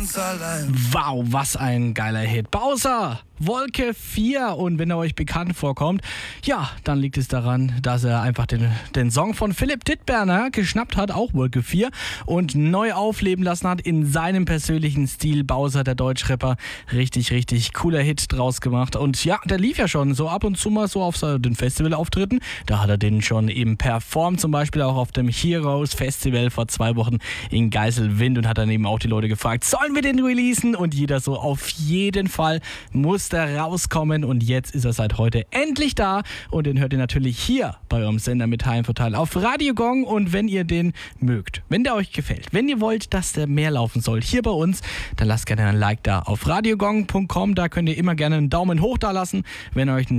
ganz allein. Wow, was ein geiler Hit. Bowser, Wolke 4. Und wenn er euch bekannt vorkommt, ja, dann liegt es daran, dass er einfach den Song von Philipp Dittberner geschnappt hat, auch Wolke 4, und neu aufleben lassen hat in seinem persönlichen Stil. Bowser, der Deutschrapper, richtig, richtig cooler Hit draus gemacht. Und ja, der lief ja schon so ab und zu mal so auf den Festivalauftritten. Da hat er den schon eben performt, zum Beispiel auch auf dem Heroes Festival vor 2 Wochen in Geiselwind, und hat dann eben auch die Leute gefragt, sollen wir den releasen? Und jeder so, auf jeden Fall muss der rauskommen, und jetzt ist er seit heute endlich da, und den hört ihr natürlich hier bei eurem Sender mit HM Total auf Radio Gong. Und wenn ihr den mögt, wenn der euch gefällt, wenn ihr wollt, dass der mehr laufen soll hier bei uns, dann lasst gerne ein Like da auf radiogong.com, da könnt ihr immer gerne einen Daumen hoch da lassen, wenn euch ein